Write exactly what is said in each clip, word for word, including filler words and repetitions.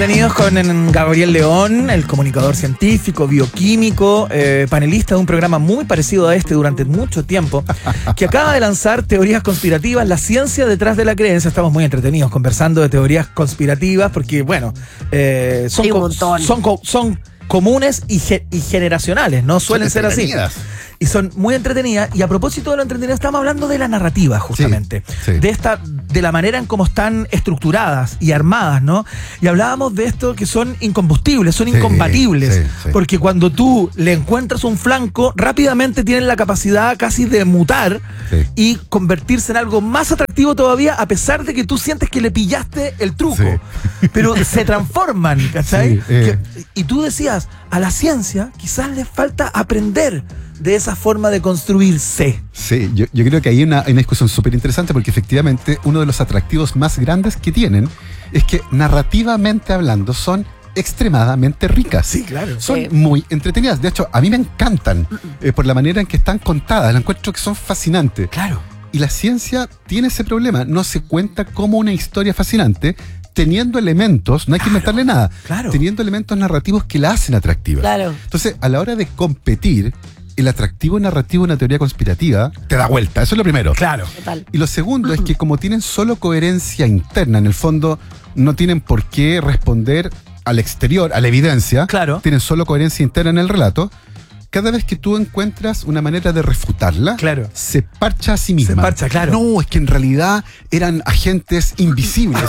Bienvenidos con Gabriel León, el comunicador científico, bioquímico, eh, panelista de un programa muy parecido a este durante mucho tiempo, que acaba de lanzar Teorías Conspirativas, la ciencia detrás de la creencia. Estamos muy entretenidos conversando de teorías conspirativas porque, bueno, eh, son, Hay un co montón. son, co son comunes y, ge y generacionales, no suelen ser así. Y son muy entretenidas. Y a propósito de lo entretenido, estamos hablando de la narrativa, justamente. Sí, sí. De esta, de la manera en cómo están estructuradas y armadas, ¿no? Y hablábamos de esto que son incombustibles, son sí, incompatibles. Sí, sí. Porque cuando tú le encuentras un flanco, rápidamente tienen la capacidad casi de mutar sí. y convertirse en algo más atractivo todavía, a pesar de que tú sientes que le pillaste el truco. Sí. Pero se transforman, ¿cachai? Sí, eh. que, y tú decías, a la ciencia quizás le falta aprender de esa forma de construirse. Sí, yo, yo creo que hay una, una discusión súper interesante porque efectivamente uno de los atractivos más grandes que tienen es que narrativamente hablando son extremadamente ricas. Sí, claro. Son sí. muy entretenidas. De hecho, a mí me encantan eh, por la manera en que están contadas. Las encuentro que son fascinantes. Claro. Y la ciencia tiene ese problema. No se cuenta como una historia fascinante teniendo elementos, no hay que claro, inventarle nada, claro. teniendo elementos narrativos que la hacen atractiva. Claro. Entonces, a la hora de competir, el atractivo narrativo de una teoría conspirativa te da vuelta. Eso es lo primero. Claro. Total. Y lo segundo es que como tienen solo coherencia interna, en el fondo no tienen por qué responder al exterior, a la evidencia. Claro. Tienen solo coherencia interna en el relato. Cada vez que tú encuentras una manera de refutarla, claro. se parcha a sí misma. Se parcha, claro. No, es que en realidad eran agentes invisibles.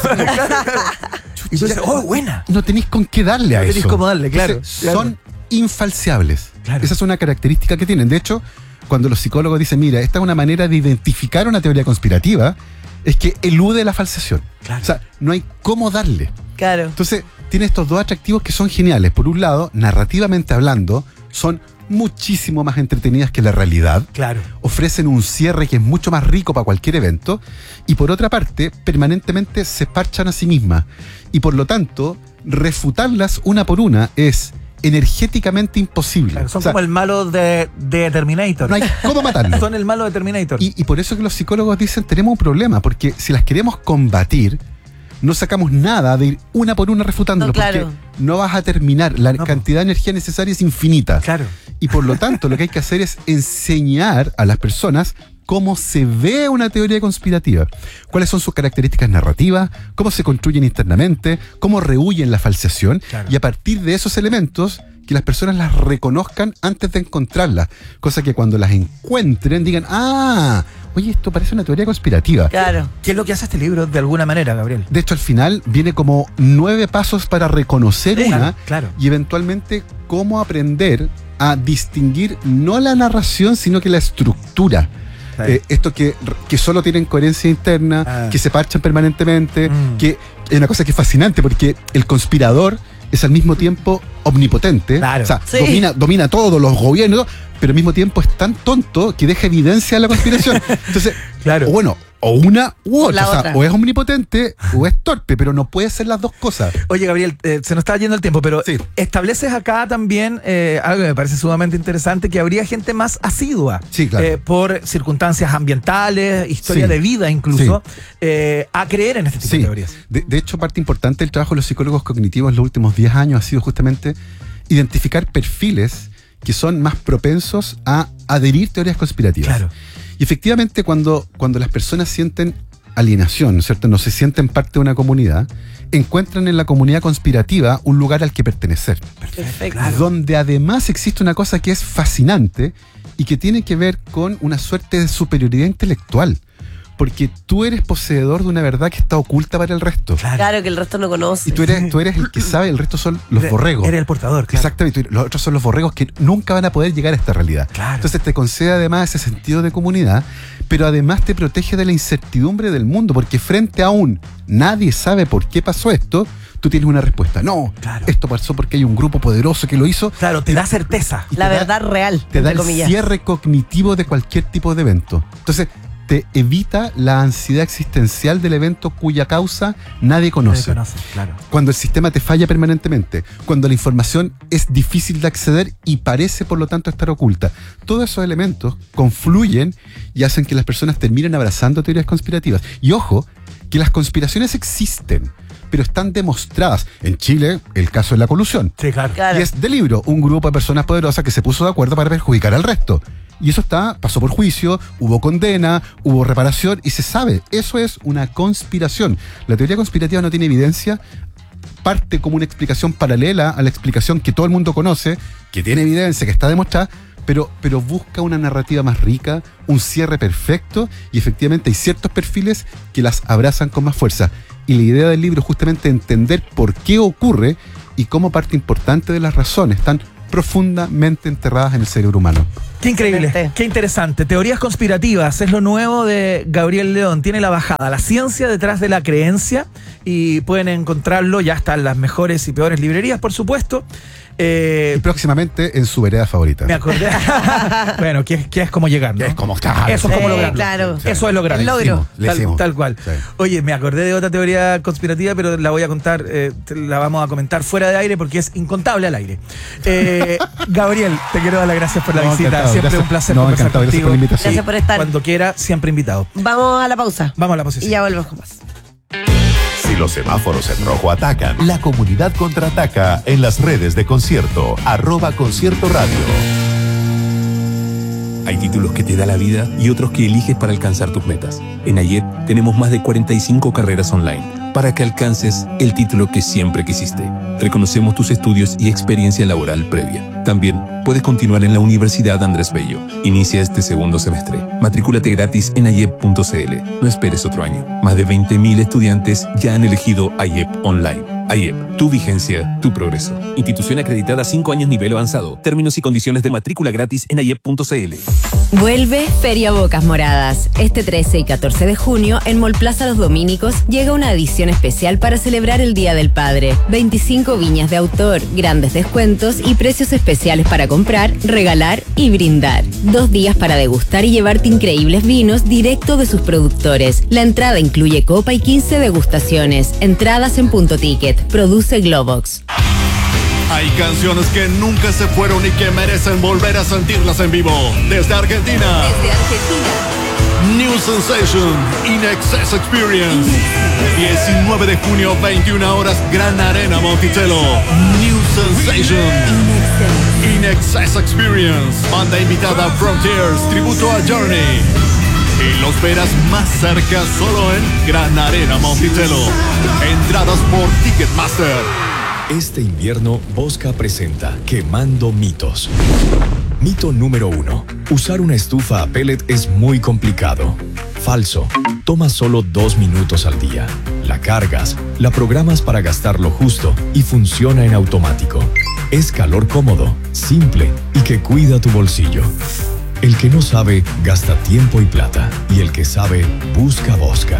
Y tú dices, oh, buena. No tenéis con qué darle a no eso. No tenéis cómo darle, claro. Entonces, claro. Son infalseables. Claro. Esa es una característica que tienen. De hecho, cuando los psicólogos dicen, mira, esta es una manera de identificar una teoría conspirativa, es que elude la falsación. Claro. O sea, no hay cómo darle. Claro. Entonces, tiene estos dos atractivos que son geniales. Por un lado, narrativamente hablando, son muchísimo más entretenidas que la realidad. Claro. Ofrecen un cierre que es mucho más rico para cualquier evento. Y por otra parte, permanentemente se parchan a sí mismas. Y por lo tanto, refutarlas una por una es energéticamente imposible. Claro, son o sea, como el malo de, de Terminator. No hay cómo matarlo. Son el malo de Terminator. Y, y por eso que los psicólogos dicen, tenemos un problema, porque si las queremos combatir, no sacamos nada de ir una por una refutándolo, no, claro. porque no vas a terminar. La no, cantidad de energía necesaria es infinita. Claro. Y por lo tanto, lo que hay que hacer es enseñar a las personas cómo se ve una teoría conspirativa, cuáles son sus características narrativas, cómo se construyen internamente, cómo rehuyen la falseación, claro. y a partir de esos elementos que las personas las reconozcan antes de encontrarlas, cosa que cuando las encuentren digan, ah, oye, esto parece una teoría conspirativa. Claro. ¿Qué es lo que hace este libro de alguna manera, Gabriel? De hecho, al final viene como nueve pasos para reconocer sí, una claro. y eventualmente cómo aprender a distinguir no la narración, sino que la estructura. Eh, esto que, que solo tienen coherencia interna, ah. que se parchan permanentemente, mm. que es una cosa que es fascinante porque el conspirador es al mismo tiempo omnipotente, claro. o sea, sí. domina, domina todos los gobiernos, pero al mismo tiempo es tan tonto que deja evidencia de la conspiración. Entonces, claro. o bueno, o una u otra, o, sea, otra. o es omnipotente o es torpe, pero no puede ser las dos cosas. Oye, Gabriel, eh, se nos está yendo el tiempo, pero sí. estableces acá también eh, algo que me parece sumamente interesante, que habría gente más asidua, sí, claro. eh, por circunstancias ambientales, historia sí. de vida incluso, sí. eh, a creer en este tipo sí. de teorías. De, de hecho, parte importante del trabajo de los psicólogos cognitivos en los últimos diez años ha sido justamente identificar perfiles que son más propensos a adherir teorías conspirativas. Claro. Y efectivamente, cuando, cuando las personas sienten alienación, ¿no es cierto? No se sienten parte de una comunidad, encuentran en la comunidad conspirativa un lugar al que pertenecer. Perfecto. Claro. Donde además existe una cosa que es fascinante y que tiene que ver con una suerte de superioridad intelectual. Porque tú eres poseedor de una verdad que está oculta para el resto. Claro, claro que el resto no conoce. Y tú eres, tú eres el que sabe, el resto son los borregos. Eres el portador, claro. Exactamente, los otros son los borregos que nunca van a poder llegar a esta realidad. Claro. Entonces te concede además ese sentido de comunidad, pero además te protege de la incertidumbre del mundo, porque frente a un nadie sabe por qué pasó esto, tú tienes una respuesta. No, claro. esto pasó porque hay un grupo poderoso que lo hizo. Claro, te da certeza. La verdad da, real. Te da el comillas. cierre cognitivo de cualquier tipo de evento. Entonces, te evita la ansiedad existencial del evento cuya causa nadie conoce. Nadie conoce, claro. Cuando el sistema te falla permanentemente, cuando la información es difícil de acceder y parece por lo tanto estar oculta. Todos esos elementos confluyen y hacen que las personas terminen abrazando teorías conspirativas. Y ojo, que las conspiraciones existen, pero están demostradas. En Chile, el caso de la colusión. Sí, claro. Claro. Y es de libro, un grupo de personas poderosas que se puso de acuerdo para perjudicar al resto. Y eso está, pasó por juicio, hubo condena, hubo reparación y se sabe, eso es una conspiración. La teoría conspirativa no tiene evidencia, parte como una explicación paralela a la explicación que todo el mundo conoce, que tiene evidencia, que está demostrada, pero, pero busca una narrativa más rica, un cierre perfecto, y efectivamente hay ciertos perfiles que las abrazan con más fuerza. Y la idea del libro es justamente entender por qué ocurre y cómo parte importante de las razones están profundamente enterradas en el cerebro humano. Qué increíble, Excelente. qué interesante. Teorías conspirativas es lo nuevo de Gabriel León. Tiene la bajada, la ciencia detrás de la creencia, y pueden encontrarlo, ya está en las mejores y peores librerías, por supuesto. Eh, Y próximamente en su vereda favorita. me acordé. Bueno, que, que es como llegar, ¿no? Que es como estar. Eso es como Sí, lograrlo. claro. Eso es lograr. El logro. Le Tal, hicimos. tal cual. Sí. Oye, me acordé de otra teoría conspirativa, pero la voy a contar, eh, te la vamos a comentar fuera de aire porque es incontable al aire. Eh, Gabriel, te quiero dar las gracias por la No, visita. encantado, Siempre gracias. un placer No, conversar encantado, gracias contigo. por la invitación. Gracias por estar. Cuando quiera, siempre invitado. Vamos a la pausa. Vamos a la Y posición. ya volvemos con más. Si los semáforos en rojo atacan, la comunidad contraataca en las redes de Concierto, arroba Concierto Radio. Hay títulos que te da la vida y otros que eliges para alcanzar tus metas. En Ayep tenemos más de cuarenta y cinco carreras online para que alcances el título que siempre quisiste. Reconocemos tus estudios y experiencia laboral previa. También puedes continuar en la Universidad Andrés Bello. Inicia este segundo semestre. Matricúlate gratis en ayep punto c l. No esperes otro año. Más de veinte mil estudiantes ya han elegido Ayep Online. Ayep, tu vigencia, tu progreso. Institución acreditada cinco años nivel avanzado. Términos y condiciones de matrícula gratis en ayep punto c l. Vuelve Feria Bocas Moradas. Este trece y catorce de junio en Mall Plaza Los Domínicos llega una edición especial para celebrar el Día del Padre. veinticinco viñas de autor, grandes descuentos y precios especiales para comprar, regalar y brindar. Dos días para degustar y llevarte increíbles vinos directo de sus productores. La entrada incluye copa y quince degustaciones. Entradas en Punto Ticket. Produce Globox. Hay canciones que nunca se fueron y que merecen volver a sentirlas en vivo. Desde Argentina, Desde Argentina. New Sensation, In Excess Experience. diecinueve de junio, veintiuna horas, Gran Arena Monticello. New Sensation, In Excess Experience. Banda invitada Frontiers, tributo a Journey. Y los verás más cerca solo en Gran Arena Monticello. Entradas por Ticketmaster. Este invierno, Bosca presenta Quemando Mitos. Mito número uno. Usar una estufa a pellet es muy complicado. Falso. Toma solo dos minutos al día. La cargas, la programas para gastar lo justo y funciona en automático. Es calor cómodo, simple y que cuida tu bolsillo. El que no sabe, gasta tiempo y plata. Y el que sabe, busca Bosca.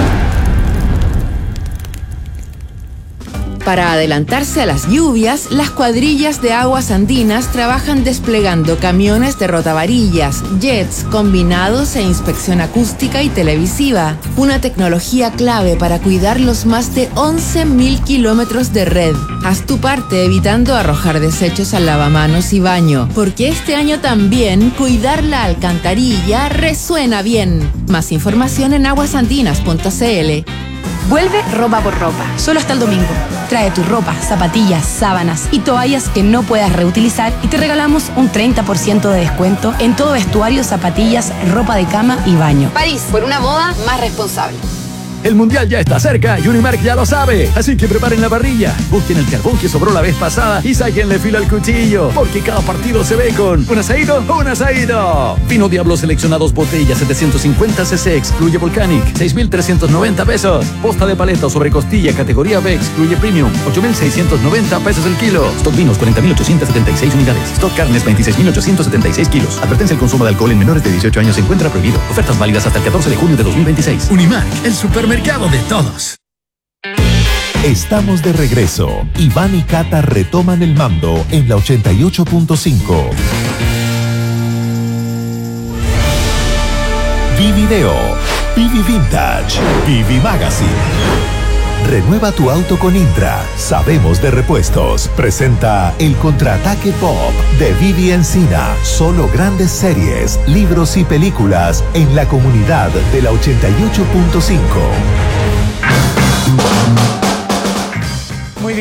Para adelantarse a las lluvias, las cuadrillas de aguas andinas trabajan desplegando camiones de rotavarillas, jets, combinados e inspección acústica y televisiva. Una tecnología clave para cuidar los más de once mil kilómetros de red. Haz tu parte evitando arrojar desechos al lavamanos y baño, porque este año también cuidar la alcantarilla resuena bien. Más información en aguasandinas punto c l. Vuelve Ropa por Ropa, solo hasta el domingo. Trae tu ropa, zapatillas, sábanas y toallas que no puedas reutilizar y te regalamos un treinta por ciento de descuento en todo vestuario, zapatillas, ropa de cama y baño. París, por una moda más responsable. El mundial ya está cerca y Unimark ya lo sabe, así que preparen la parrilla, busquen el carbón que sobró la vez pasada y sáquenle filo al cuchillo, porque cada partido se ve con un asaído, un asaído. Vino Diablo seleccionados botella setecientos cincuenta centilitros, excluye Volcanic, seis mil trescientos noventa pesos. Posta de paleta sobre costilla categoría B, excluye Premium, ocho mil seiscientos noventa pesos el kilo. Stock vinos cuarenta mil ochocientos setenta y seis unidades. Stock carnes veintiséis mil ochocientos setenta y seis kilos. Advertencia: el consumo de alcohol en menores de dieciocho años se encuentra prohibido. Ofertas válidas hasta el catorce de junio de dos mil veintiséis. Unimark, el supermercado de todos. Estamos de regreso. Iván y Cata retoman el mando en la ochenta y ocho punto cinco. Vivideo, Vivi Vintage, Vivi Magazine. Renueva tu auto con Intra. Sabemos de repuestos. Presenta el contraataque pop de Vivi Encina. Solo grandes series, libros y películas en la comunidad de la ochenta y ocho punto cinco.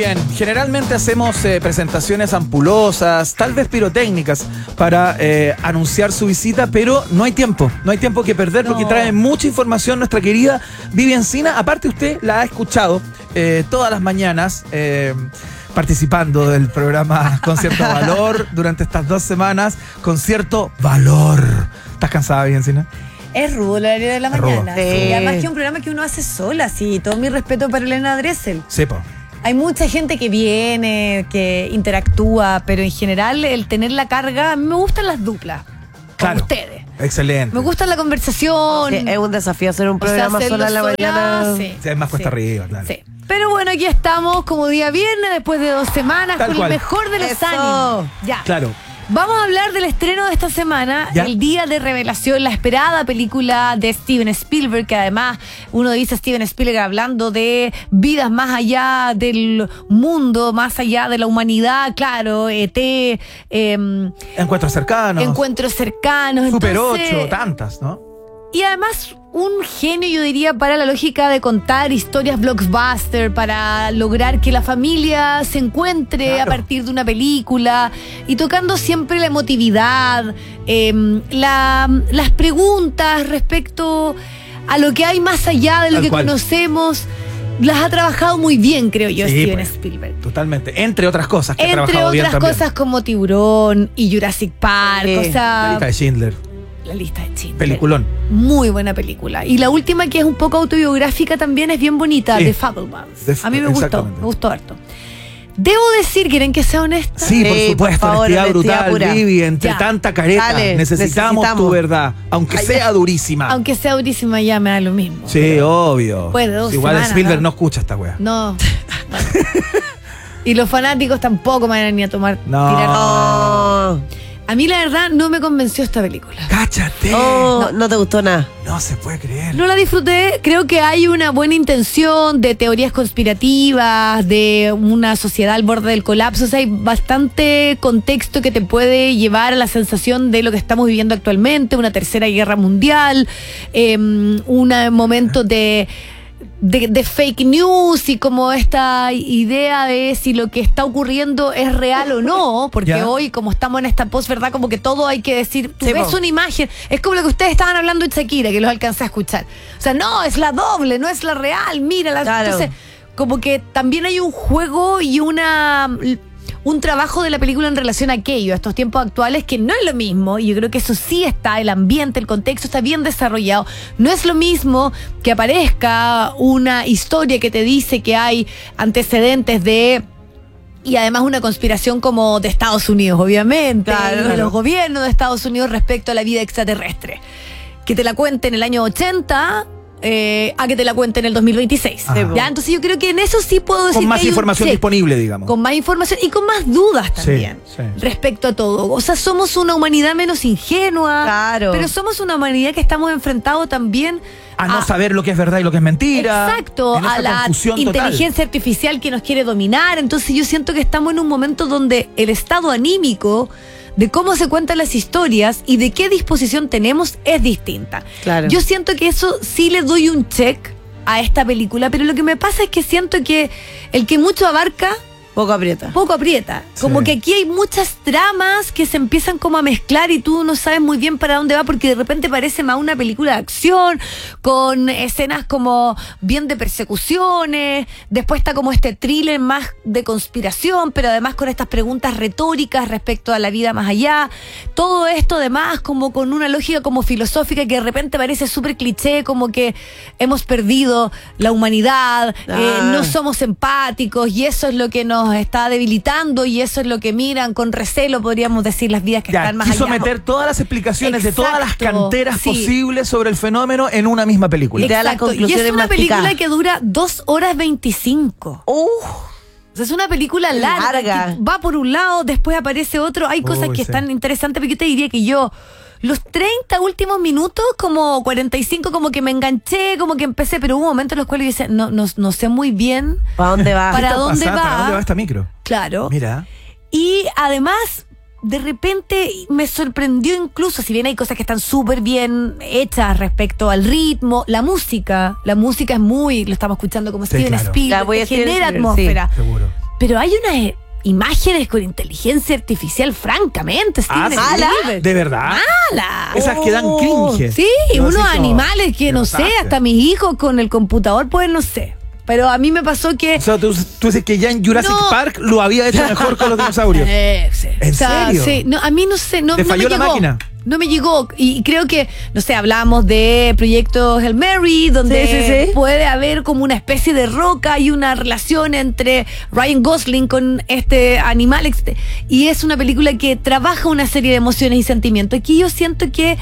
bien, generalmente hacemos eh, presentaciones ampulosas, tal vez pirotécnicas, para eh, anunciar su visita, pero no hay tiempo, no hay tiempo que perder porque No. trae mucha información nuestra querida Vivi Encina. Aparte usted la ha escuchado eh, todas las mañanas, eh, participando del programa Concierto Valor durante estas dos semanas. Concierto Valor. ¿Estás cansada, Vivi Encina? Es rudo el horario de la Es rudo. mañana. Sí. Y además que es un programa que uno hace sola, sí. Todo mi respeto para Elena Dressel. Sí, po. Hay mucha gente que viene, que interactúa, pero en general el tener la carga, a mí me gustan las duplas. Claro. Con ustedes. Excelente. Me gusta la conversación. Sí, es un desafío hacer un O sea, programa hacerlo sola en la sola, mañana. sí. Sí, es más cuesta Sí. arriba, claro. Sí. Pero bueno, aquí estamos como día viernes, después de dos semanas, Tal con cual. el mejor de los Eso. ánimos. Ya. Claro. Vamos a hablar del estreno de esta semana, Ya. el día de revelación, la esperada película de Steven Spielberg, que además uno dice Steven Spielberg hablando de vidas más allá del mundo, más allá de la humanidad, claro, E T, eh, Encuentros cercanos. encuentros cercanos. Super entonces- ocho, tantas, ¿no? Y además un genio, yo diría, para la lógica de contar historias blockbuster, para lograr que la familia se encuentre Claro. a partir de una película y tocando siempre la emotividad, eh, la- las preguntas respecto a lo que hay más allá de lo Tal que cual. conocemos. Las ha trabajado muy bien, creo yo, Sí, Steven pues, Spielberg. Totalmente. Entre otras cosas que ha Entre trabajado bien otras también. cosas como Tiburón y Jurassic Park, Sí. o La sea, lista de Schindler. la lista de Schindler. Peliculón. Muy buena película. Y la última, que es un poco autobiográfica, tamén es bien bonita, Sí. The Fabelmans. The- A mí me gustó, exactamente. me gustó harto. Debo decir, ¿quieren que sea honesta? Sí, por Sí, supuesto, por favor, honestidad honestidad brutal, pura. Vivi, entre Ya. tanta careta. Dale, necesitamos, necesitamos. tu verdad, aunque Ay, sea durísima. Aunque sea durísima, ya me da lo mismo. Sí, obvio. Después de dos Igual semanas, Spielberg ¿no? no escucha esta wea. No. Y los fanáticos tampoco me van a ni a tomar. No. tirar. Oh, A mí, la verdad, no me convenció esta película. Cáchate. oh, no. te gustó nada. No se puede creer. No la disfruté, creo que hay una buena intención de teorías conspirativas, de una sociedad al borde del colapso, o sea, hay bastante contexto que te puede llevar a la sensación de lo que estamos viviendo actualmente, una tercera guerra mundial, eh, un momento de... De, de fake news y como esta idea de si lo que está ocurriendo es real o no, porque Ya. hoy como estamos en esta posverdad como que todo hay que decir, tú Sí, ves po. una imagen, es como lo que ustedes estaban hablando de Shakira, que los alcancé a escuchar, o sea, no, es la doble, no es la real, mira, la, Claro. entonces como que también hay un juego y una... un trabajo de la película en relación a aquello, a estos tiempos actuales, que no es lo mismo, y yo creo que eso sí está, el ambiente, el contexto está bien desarrollado. No es lo mismo que aparezca una historia que te dice que hay antecedentes de... Y además una conspiración como de Estados Unidos, obviamente, Claro. de los gobiernos de Estados Unidos respecto a la vida extraterrestre. Que te la cuente en el año ochenta... Eh, a que te la cuente en el dos mil veintiséis. Ajá. ¿Ya? Entonces yo creo que en eso sí puedo decir Con más que hay un información check. disponible, digamos. Con más información y con más dudas Sí, también sí. respecto a todo. O sea, somos una humanidad menos ingenua, Claro. pero somos una humanidad que estamos enfrentados también A no saber lo que es verdad y lo que es mentira. Exacto, En a esa la confusión total. inteligencia artificial que nos quiere dominar. Entonces yo siento que estamos en un momento donde el estado anímico de cómo se cuentan las historias y de qué disposición tenemos es distinta. Claro. Yo siento que eso sí le doy un check a esta película, pero lo que me pasa es que siento que el que mucho abarca Poco aprieta. poco aprieta. Sí. Como que aquí hay muchas tramas que se empiezan como a mezclar y tú no sabes muy bien para dónde va, porque de repente parece más una película de acción, con escenas como bien de persecuciones, después está como este thriller más de conspiración, pero además con estas preguntas retóricas respecto a la vida más allá. Todo esto además como con una lógica como filosófica que de repente parece súper cliché, como que hemos perdido la humanidad, Ah. eh, no somos empáticos y eso es lo que nos está debilitando y eso es lo que miran con recelo, podríamos decir, las vidas que Ya, están más quiso allá. meter todas las explicaciones de todas las Exacto, canteras sí. posibles sobre el fenómeno en una misma película. Y te da las Exacto, y es conclusiones una película masticadas. que dura dos horas veinticinco. Uh, O sea, es una película larga, Larga. que va por un lado, después aparece otro. Hay cosas Uy, que sí. están interesantes, pero yo te diría que yo, los treinta últimos minutos, como cuarenta y cinco, como que me enganché, como que empecé, pero hubo momentos en los cuales yo decía, no, no, no sé muy bien ¿para dónde va? para ¿Qué está dónde pasando? va. ¿Para dónde va esta micro? Claro. Mira. Y además, de repente me sorprendió incluso, si bien hay cosas que están súper bien hechas respecto al ritmo, la música, la música es muy, lo estamos escuchando como Sí, Steven claro. Spielberg, La voy a te Steven genera Spielberg, atmósfera. Seguro. pero hay unas imágenes con inteligencia artificial, francamente, Steven Ah, ¿sí? Spielberg. ¿De verdad? ¡Mala! Esas que dan cringe. Sí, No, unos así como, animales que ¿qué no sé, pasaste? hasta mis hijos con el computador pueden, no sé. Pero a mí me pasó que... O sea, tú, tú dices que ya en Jurassic No. Park lo había hecho mejor con los dinosaurios. Eh, sí. ¿En O sea, serio? Sí, no, a mí no sé, no, ¿Te no falló me la llegó. máquina? No me llegó. Y creo que, no sé, hablamos de proyectos Hail Mary, donde Sí, sí, sí. puede haber como una especie de roca y una relación entre Ryan Gosling con este animal. este- Y es una película que trabaja una serie de emociones y sentimientos. Aquí yo siento que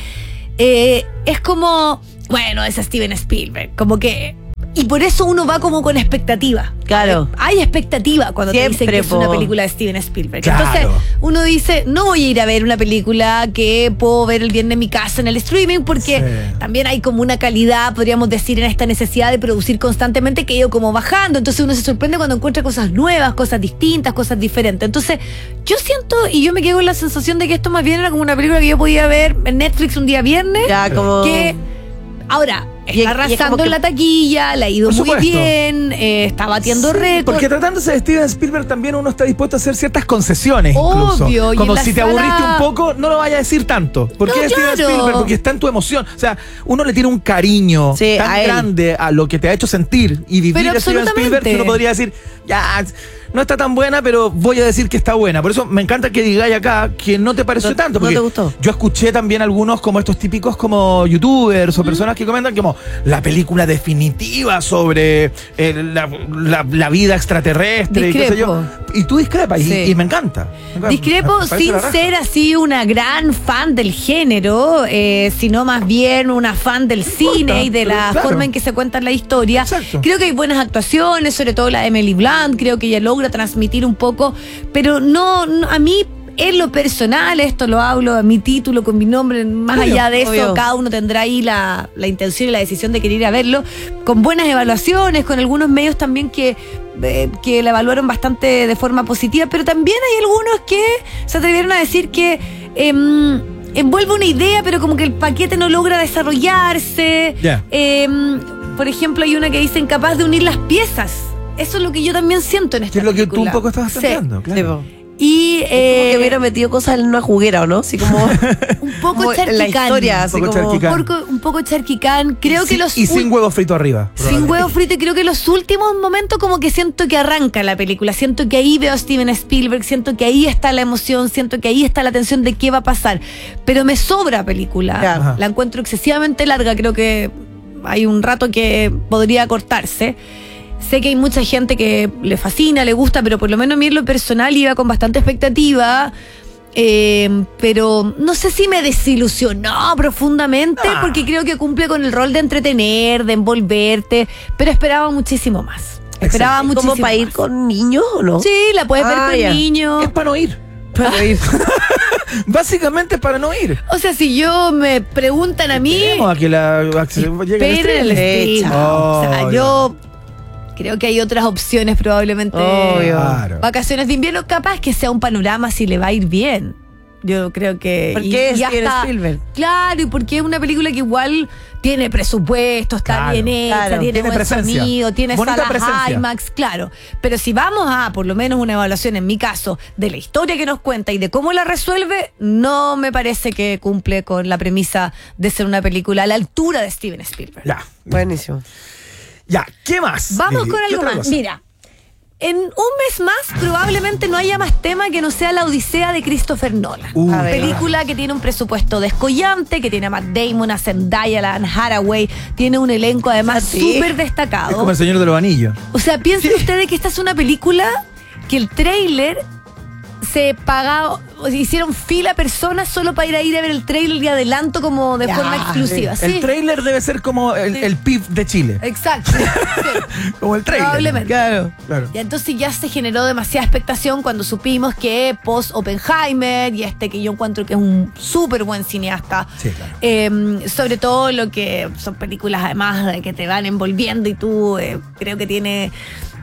eh, es como, bueno, es Steven Spielberg, como que... Y por eso uno va como con expectativa. Claro. Hay expectativa cuando te dicen Siempre, que es una po. película de Steven Spielberg. Claro. Entonces, uno dice, no voy a ir a ver una película que puedo ver el viernes en mi casa en el streaming, porque Sí. también hay como una calidad, podríamos decir, en esta necesidad de producir constantemente que ha ido como bajando. Entonces uno se sorprende cuando encuentra cosas nuevas, cosas distintas, cosas diferentes. Entonces, yo siento, y yo me quedo con la sensación de que esto más bien era como una película que yo podía ver en Netflix un día viernes. Ya, como... Que ahora Y- y está es arrasando como que- en la taquilla, le ha ido Por muy supuesto. bien, eh, está batiendo récords. Porque tratándose de Steven Spielberg también uno está dispuesto a hacer ciertas concesiones incluso. Obvio, y Como en la si te sala- aburriste un poco, no lo vayas a decir tanto. ¿Por No, qué Steven claro. Spielberg? Porque está en tu emoción. O sea, uno le tiene un cariño Sí, tan a él. grande a lo que te ha hecho sentir y vivir Pero a Steven absolutamente. Spielberg que uno podría decir, ya, no está tan buena, pero voy a decir que está buena. Por eso me encanta que digáis acá que no te pareció No- tanto. no Porque te gustó. yo escuché también algunos como estos típicos como youtubers o personas que comentan como la película definitiva sobre eh, la, la- la vida extraterrestre y qué sé yo. Y tú discrepas y- Sí. y, me encanta. Me encanta. Discrepo Me parece sin la raja. ser así una gran fan del género, eh, sino más bien una fan del cine y de pero la claro. forma en que se cuenta la historia. Exacto. Creo que hay buenas actuaciones, sobre todo la de Emily Blunt, creo que ella logra transmitir un poco, pero no, no- a mí en lo personal, esto lo hablo a mi título, con mi nombre, más Obvio, allá de eso, obvio. cada uno tendrá ahí la, la intención y la decisión de querer ir a verlo, con buenas evaluaciones, con algunos medios también que, eh, que la evaluaron bastante de forma positiva, pero también hay algunos que se atrevieron a decir que em, envuelve una idea, pero como que el paquete no logra desarrollarse. Ya. Em, por ejemplo, hay una que dice incapaz de unir las piezas. Eso es lo que yo también siento en esta Que es lo que tú película. un poco estabas Sí. planteando, Sí, claro. po. Y Como eh, que hubiera metido cosas en una juguera, ¿o no? Así como... un poco como en la charquicán. historia, así Un poco como... charquicán. Un poco, un poco charquicán. Creo y que sin- los y sin ul- huevo frito arriba. sin huevo frito, y creo que los últimos momentos como que siento que arranca la película, siento que ahí veo a Steven Spielberg, siento que ahí está la emoción, siento que ahí está la tensión de qué va a pasar, pero me sobra película, Ya. Ajá. la encuentro excesivamente larga, creo que hay un rato que podría cortarse. Sé que hay mucha gente que le fascina, le gusta, pero por lo menos a mí en lo personal iba con bastante expectativa. Eh, pero no sé si me desilusionó profundamente, Ah. porque creo que cumple con el rol de entretener, de envolverte, pero esperaba muchísimo más. Esperaba muchísimo ¿Como para ir más. con niños o no? Sí, la puedes ver Ah, con ya. niños. Es para no ir. Para ir. Básicamente es para no ir. O sea, si yo me preguntan a mí, Esperemos a que la a que se llegue al esperen el streaming. stream. Oh, O sea, ya. yo creo que hay otras opciones probablemente. Obvio. Claro. Vacaciones de invierno, capaz que sea un panorama si le va a ir bien. Yo creo que. ¿Por y- qué y Steven hasta- Spielberg? Claro, y porque es una película que igual tiene presupuesto, está Claro, bien hecha, claro. tiene, Tiene buen presencia. sonido, tiene Bonita salas presencia. IMAX, claro. Pero si vamos a, por lo menos, una evaluación, en mi caso, de la historia que nos cuenta y de cómo la resuelve, no me parece que cumple con la premisa de ser una película a la altura de Steven Spielberg. Ya. Buenísimo. Ya, ¿qué más? Vamos Lili? con ¿Qué algo otra más. cosa? Mira, en un mes más probablemente no haya más tema que no sea la Odisea de Christopher Nolan. Uh, A ver. Película que tiene un presupuesto descollante, que tiene a Matt Damon, a Zendaya, a Anne Hathaway, tiene un elenco además ¿Ah, sí? súper Es destacado. como el Señor de los Anillos. O sea, piensen ustedes que esta es una película que el tráiler se pagaba, o sea, hicieron fila personas solo para ir a ir a ver el tráiler y adelanto como de Ya, forma exclusiva. El Sí, tráiler debe ser como el, el P I B de Chile. exacto. Sí. Como el tráiler. Probablemente. Claro. Claro. Y entonces ya se generó demasiada expectación cuando supimos que post Oppenheimer y este que yo encuentro que es un súper buen cineasta, Sí, claro. eh, sobre todo lo que son películas además de que te van envolviendo y tú eh, creo que tiene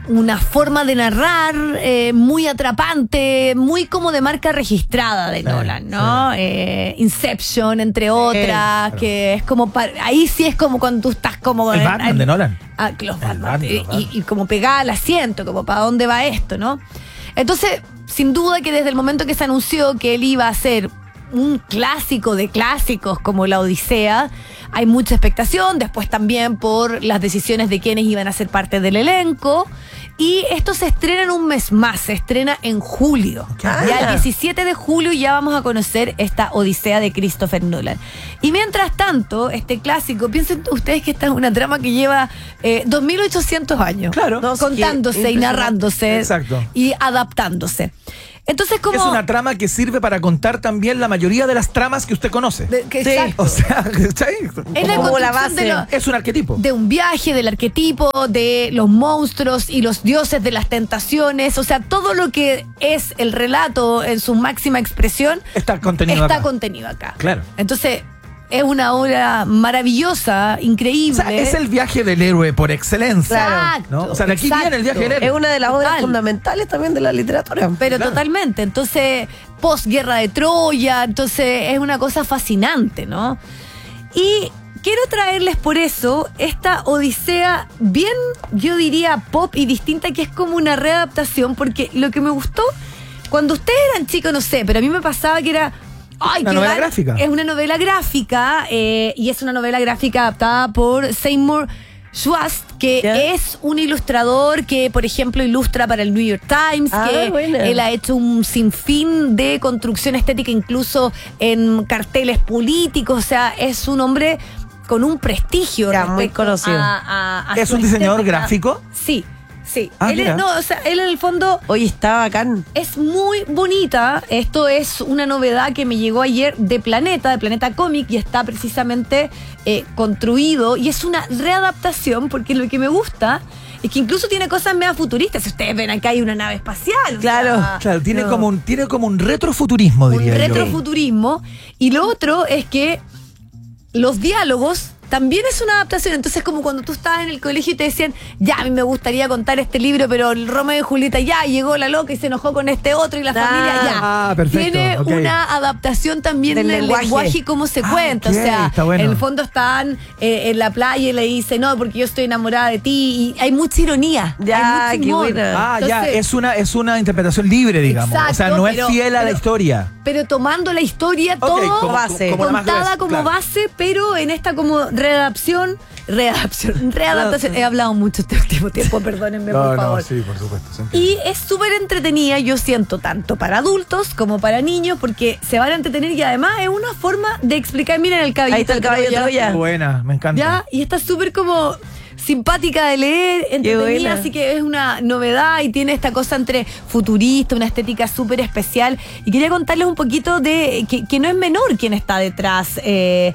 una forma de narrar eh, muy atrapante, muy como de marca registrada de Claro, Nolan, ¿no? sí. Eh, Inception, entre otras, claro. que es como, pa- ahí sí es como cuando tú estás como... El en- Batman en- de Nolan. Ah, los Batman, Batman, y, los Batman. y- y como pegada al asiento, como para dónde va esto, ¿no? Entonces, sin duda que desde el momento que se anunció que él iba a hacer un clásico de clásicos como La Odisea, hay mucha expectación, después también por las decisiones de quienes iban a ser parte del elenco. Y esto se estrena en un mes más, se estrena en julio. Ah. Ya el diecisiete de julio ya vamos a conocer esta Odisea de Christopher Nolan. Y mientras tanto, este clásico, piensen ustedes que esta es una trama que lleva eh, dos mil ochocientos años. Claro. No, sí, Contándose y impresionante. narrándose. Exacto. Y adaptándose. Entonces, como... Es una trama que sirve para contar también la mayoría de las tramas que usted conoce. de- que Sí. exacto. O sea, ¿cachai? Es la como la construcción de base. lo- Es un arquetipo. de un viaje, del arquetipo, de los monstruos y los dioses de las tentaciones, o sea, todo lo que es el relato en su máxima expresión Está contenido está acá. contenido acá. Claro. Entonces, es una obra maravillosa, O increíble. sea, es el viaje del héroe por excelencia. Exacto, ¿no? O sea, de aquí exacto. viene el viaje del héroe. Es una de las obras Total. fundamentales también de la literatura. Pero Claro. totalmente. Entonces, posguerra de Troya, entonces es una cosa fascinante, ¿no? Y quiero traerles por eso esta Odisea bien, yo diría, pop y distinta, que es como una readaptación, porque lo que me gustó, cuando ustedes eran chicos, no sé, pero a mí me pasaba que era... Ay, Una qué novela gal- gráfica. Es una novela gráfica eh, y es una novela gráfica adaptada por Seymour Schwartz, que ¿Ya? es un ilustrador que, por ejemplo, ilustra para el New York Times, Ah, que buena. él ha hecho un sinfín de construcción estética, incluso en carteles políticos. O sea, es un hombre con un prestigio. Ya, muy respecto conocido. a- a- a ¿Es su un diseñador estética. gráfico? Sí, sí. Ah, él, es- mira. no, o sea, él en el fondo Oye, está bacán. es muy bonita. Esto es una novedad que me llegó ayer de Planeta, de Planeta Comic, y está precisamente eh, construido. Y es una readaptación, porque lo que me gusta es que incluso tiene cosas mega futuristas. Si ustedes ven acá hay una nave espacial. o Claro. sea, Claro, tiene, no. como un, tiene como un retrofuturismo, un diría yo. retrofuturismo. Y lo otro es que los diálogos también es una adaptación. Entonces, como cuando tú estabas en el colegio y te decían, ya, a mí me gustaría contar este libro, pero el Romeo y Julieta, ya, llegó la loca y se enojó con este otro y la Ah, familia, ya. ah, perfecto, Tiene ok. una adaptación también Del del lenguaje. lenguaje. y cómo se Ah, cuenta. ok, O sea, está bueno. en el fondo están eh, en la playa y le dice, no, porque yo estoy enamorada de ti. Y hay mucha ironía. Ya, hay mucho qué humor. buena. Ah, ya, Entonces, es una, es una interpretación libre, digamos. o sea, Exacto, no es pero- fiel a la pero- historia. pero tomando la historia Ok, todo como- base. como la más contada gruesa, como claro. base, pero en esta como readaptación, readaptación, readaptación. He hablado mucho este último tiempo, perdónenme por favor. sí, por supuesto. Y es súper entretenida, yo siento, tanto para adultos como para niños, porque se van a entretener y además es una forma de explicar, miren el caballito Ahí está el de caballo de Troya. Buena, me encanta. ya, y está súper como simpática de leer, entretenida, buena. así que es una novedad y tiene esta cosa entre futurista, una estética súper especial. Y quería contarles un poquito de que, que no es menor quien está detrás eh,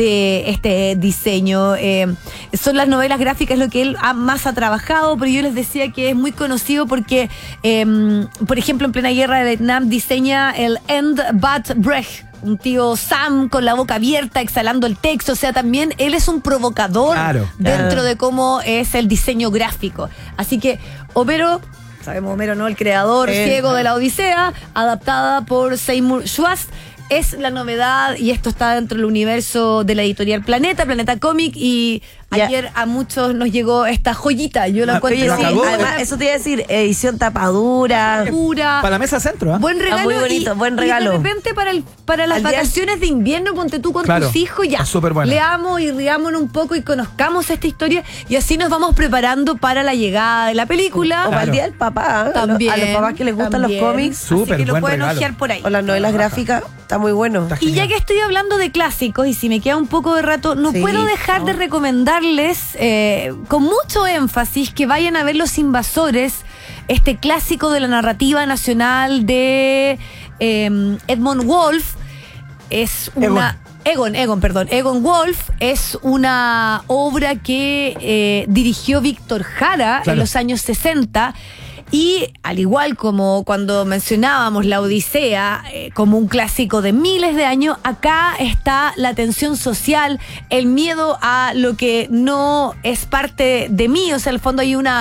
de este diseño. Eh, son las novelas gráficas lo que él ha- más ha trabajado, pero yo les decía que es muy conocido porque, eh, por ejemplo, en plena guerra de Vietnam diseña el End But Breath. Un tío Sam con la boca abierta, exhalando el texto. O sea, también él es un provocador Claro, dentro claro. de cómo es el diseño gráfico. Así que Homero, sabemos Homero, ¿no? El creador Eh, ciego de la Odisea, adaptada por Seymour Schwartz. Es la novedad y esto está dentro del universo de la editorial Planeta, Planeta Comic, y Ya. ayer a muchos nos llegó esta joyita. Yo la Ah, encuentro Oye, ¿Lo sí, acabó? además, eso te iba a decir, edición tapadura. pura. Para la mesa centro, ¿ah? Buen regalo. muy bonito, y, buen y regalo. de repente para, el, para las Al día- vacaciones de invierno, ponte tú con Claro, tus hijos, ya. está súper buena. Leamos y riámonos un poco y conozcamos esta historia y así nos vamos preparando para la llegada de la película. O para el Claro. día del papá. ¿eh? También. A los papás que les gustan también. los cómics. Súper Así que lo buen pueden regalo. ojear por ahí. O las novelas gráficas. Está muy bueno. Está Y ya genial. que estoy hablando de clásicos, y si me queda un poco de rato, no Sí, puedo dejar no. de recomendarles eh, con mucho énfasis que vayan a ver Los Invasores, este clásico de la narrativa nacional de eh, Edmund Wolf. Es una... Egon, Egon, perdón. Egon Wolf es una obra que eh, dirigió Víctor Jara Claro. en los años sesenta. Y al igual como cuando mencionábamos la Odisea eh, como un clásico de miles de años, acá está la tensión social, el miedo a lo que no es parte de mí. O sea, al fondo hay una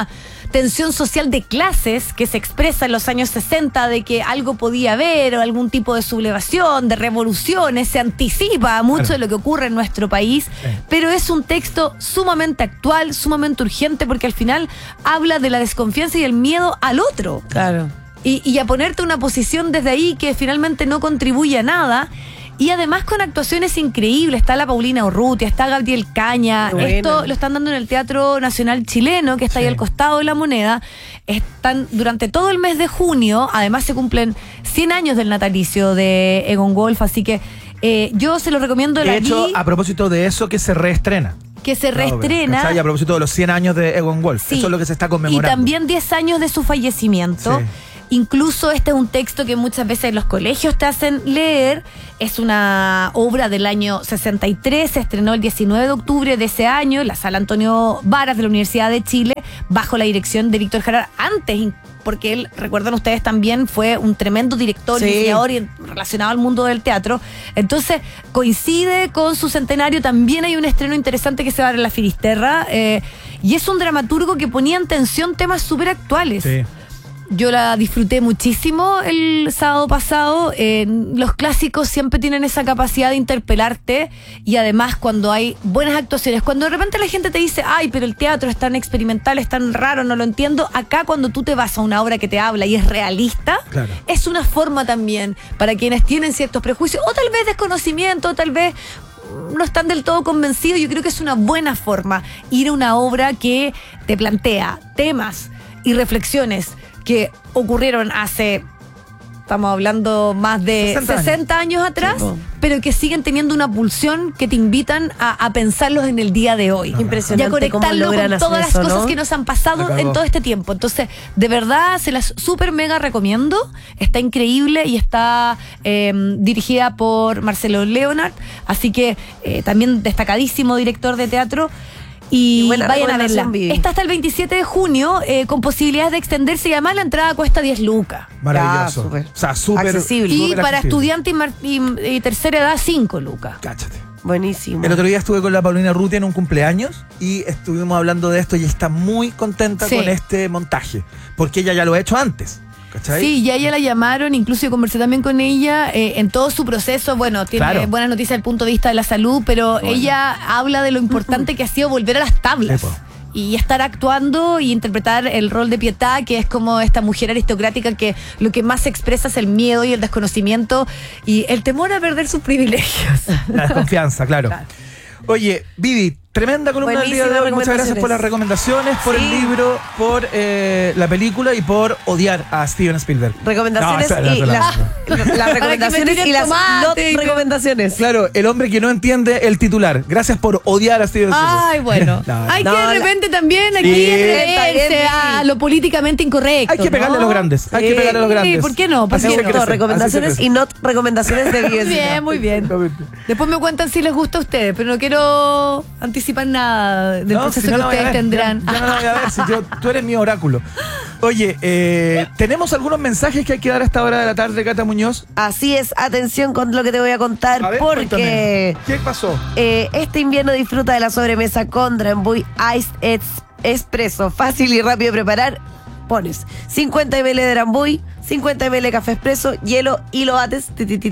tensión social de clases que se expresa en los años sesenta, de que algo podía haber, o algún tipo de sublevación, de revoluciones, se anticipa mucho claro. de lo que ocurre en nuestro país, sí. pero es un texto sumamente actual, sumamente urgente, porque al final habla de la desconfianza y el miedo al otro. Claro. Y, y a ponerte una posición desde ahí que finalmente no contribuye a nada. Y además con actuaciones increíbles. Está la Paulina Urrutia, está Gabriel Caña. Bueno. Esto lo están dando en el Teatro Nacional Chileno, que está sí. ahí al costado de la Moneda. Están durante todo el mes de junio. Además se cumplen cien años del natalicio de Egon Wolf. Así que eh, yo se lo recomiendo. De hecho, a propósito de eso, que se reestrena. Que se reestrena. No, a propósito de los cien años de Egon Wolf. Sí. Eso es lo que se está conmemorando. Y también diez años de su fallecimiento. Sí. Incluso este es un texto que muchas veces los colegios te hacen leer. Es una obra del año sesenta y tres, se estrenó el diecinueve de octubre de ese año en la Sala Antonio Varas de la Universidad de Chile, bajo la dirección de Víctor Jara. Antes, porque él, recuerdan ustedes también, fue un tremendo director, sí. diseñador y relacionado al mundo del teatro. Entonces, coincide con su centenario. También hay un estreno interesante que se va a dar en la Finisterra. Eh, y es un dramaturgo que ponía en tensión temas súper actuales. Sí. Yo la disfruté muchísimo el sábado pasado. Eh, los clásicos siempre tienen esa capacidad de interpelarte, y además cuando hay buenas actuaciones, cuando de repente la gente te dice, ay, pero el teatro es tan experimental, es tan raro, no lo entiendo. Acá cuando tú te vas a una obra que te habla y es realista, claro. es una forma también para quienes tienen ciertos prejuicios, o tal vez desconocimiento, o tal vez no están del todo convencidos. Yo creo que es una buena forma ir a una obra que te plantea temas y reflexiones que ocurrieron hace, estamos hablando más de sesenta, sesenta años atrás, sí, no. pero que siguen teniendo una pulsión que te invitan a, a pensarlos en el día de hoy. Impresionante. Y a conectarlo con todas las eso, cosas ¿no? que nos han pasado en todo este tiempo. Entonces, de verdad, se las súper mega recomiendo. Está increíble y está eh, dirigida por Marcelo Leonard, así que eh, también destacadísimo director de teatro. Y, y vayan a verla. Vive. Está hasta el veintisiete de junio, eh, con posibilidades de extenderse, y además la entrada cuesta diez lucas. Maravilloso. Super. O sea, súper accesible. Y super para accesible. estudiante y, y, y tercera edad, cinco lucas. Cáchate. Buenísimo. El otro día estuve con la Paulina Urrutia en un cumpleaños y estuvimos hablando de esto, y está muy contenta sí. con este montaje, porque ella ya lo ha hecho antes. ¿Cachai? Sí, ya ella la llamaron, incluso yo conversé también con ella eh, en todo su proceso. Bueno, tiene claro. buenas noticias desde el punto de vista de la salud, pero bueno. ella habla de lo importante que ha sido volver a las tablas. Epo. Y estar actuando y interpretar el rol de Pietà, que es como esta mujer aristocrática que lo que más expresa es el miedo y el desconocimiento y el temor a perder sus privilegios. La desconfianza, claro. claro. Oye, Vivi, tremenda columna del día de hoy. Muchas gracias por las recomendaciones, por sí. el libro, por eh, la película y por odiar a Steven Spielberg. Recomendaciones no, y las la recomendaciones y las no recomendaciones. Claro, el hombre que no entiende el titular. Gracias por odiar a Steven Spielberg. Ay, bueno. no, Hay no, que de repente la... también aquí sí, atreverse a lo políticamente incorrecto. Hay que pegarle ¿no? a los grandes. Sí. Hay que pegarle a los grandes. Sí, ¿por qué no? ¿Por qué no? Recomendaciones y no recomendaciones de Muy bien, muy bien. Después me cuentan si les gusta a ustedes, pero no quiero anticipar nada del no, proceso si no que ustedes tendrán. Yo, yo no lo voy a ver, si yo, tú eres mi oráculo. Oye, eh, ¿tenemos algunos mensajes que hay que dar a esta hora de la tarde, Cata Muñoz? Así es, atención con lo que te voy a contar, a ver, porque... Cuéntame. ¿Qué pasó? Eh, este invierno disfruta de la sobremesa con Drambuie Iced Espresso, fácil y rápido de preparar. Pones cincuenta mililitros de Drambuie, cincuenta mililitros de café expreso, hielo y lo bates.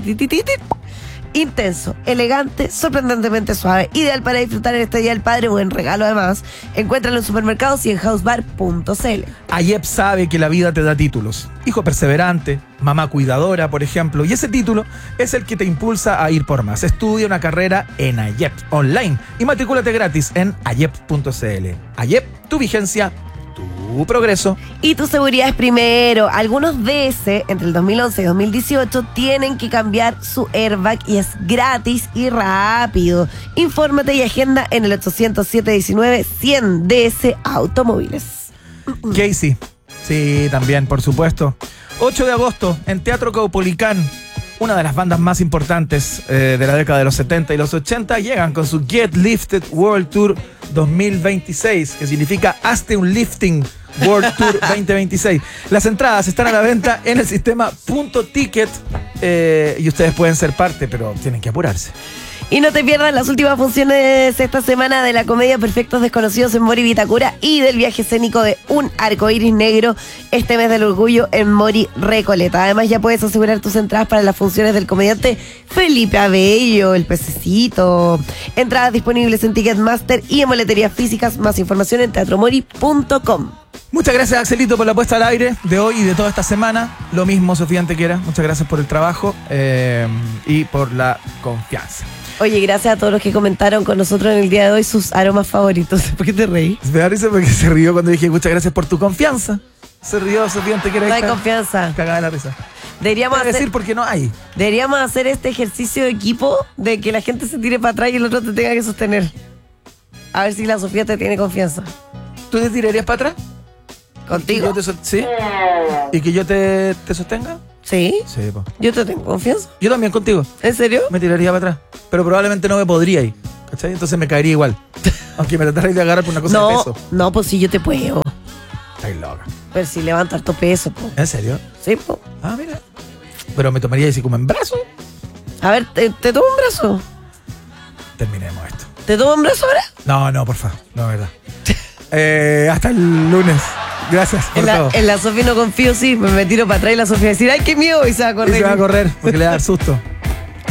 Intenso, elegante, sorprendentemente suave, ideal para disfrutar en este Día del Padre. Buen regalo además. Encuéntralo en supermercados y en housebar punto c l. Ayep sabe que la vida te da títulos. Hijo perseverante, mamá cuidadora, por ejemplo. Y ese título es el que te impulsa a ir por más. Estudia una carrera en Ayep online y matrículate gratis en ayep punto c l. Ayep, tu vigencia, tu progreso. Y tu seguridad es primero. Algunos D S entre el dos mil once y dos mil dieciocho tienen que cambiar su airbag y es gratis y rápido. Infórmate y agenda en el ochocientos siete diecinueve cien D S Automóviles. Casey. Sí, también, por supuesto. ocho de agosto en Teatro Caupolicán. Una de las bandas más importantes eh, de la década de los setenta y los ochenta llegan con su Get Lifted World Tour dos mil veintiséis, que significa Hazte un Lifting World Tour veinte veintiséis. Las entradas están a la venta en el sistema Punto Ticket eh, y ustedes pueden ser parte, pero tienen que apurarse. Y no te pierdas las últimas funciones esta semana de la comedia Perfectos Desconocidos en Mori Vitacura y del viaje escénico de Un Arcoíris Negro este mes del orgullo en Mori Recoleta. Además ya puedes asegurar tus entradas para las funciones del comediante Felipe Abello, el pececito. Entradas disponibles en Ticketmaster y en boleterías físicas. Más información en teatro mori punto com. Muchas gracias, Axelito, por la puesta al aire de hoy y de toda esta semana. Lo mismo, Sofía Antequera. Muchas gracias por el trabajo eh, y por la confianza. Oye, gracias a todos los que comentaron con nosotros en el día de hoy sus aromas favoritos. ¿Por qué te reí? Me da risa porque se rió cuando dije muchas gracias por tu confianza. Se rió, Sofía Antequera. No hay confianza. Cagada de la risa. Deberíamos hacer, decir porque no hay. Deberíamos hacer este ejercicio de equipo de que la gente se tire para atrás y el otro te tenga que sostener. A ver si la Sofía te tiene confianza. ¿Tú te tirarías para atrás? ¿Contigo? ¿Y que yo te, ¿Sí? ¿Y que yo te, te sostenga? ¿Sí? Sí, po. Yo te tengo confianza. Yo también contigo. ¿En serio? Me tiraría para atrás. Pero probablemente no me podría ir. ¿Cachai? Entonces me caería igual. Aunque me tratarais de agarrar por una cosa no, de peso. No, pues sí, yo te puedo. Estás loca. Pero si levanto harto peso, po. ¿En serio? Sí, po. Ah, mira. Pero me tomaría así como en brazo. A ver, ¿te, te tomo un brazo? Terminemos esto. ¿Te tomo un brazo ahora? No, no, por favor. No, es verdad. eh, hasta el lunes. Gracias por en la, todo. En la Sofía no confío, sí. Me, me tiro para atrás y la Sofía va a decir, ¡ay, qué miedo! Y se va a correr. Y se va a correr porque le va a dar susto.